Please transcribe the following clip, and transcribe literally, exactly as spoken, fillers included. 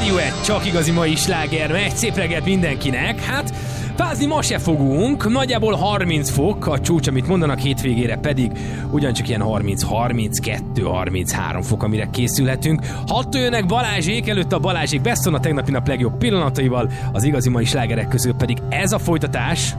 Rádió egy, csak igazi mai sláger, egy szép reggelt mindenkinek. Hát, fázni ma se fogunk, nagyjából harminc fok, a csúcs, amit mondanak, hétvégére pedig ugyancsak ilyen harminc, harminckettő, harminchárom fok, amire készülhetünk. Hattól jönnek Balázsék, előtt a Balázsék Besson a tegnapi nap legjobb pillanataival, az igazi mai slágerek közül pedig ez a folytatás.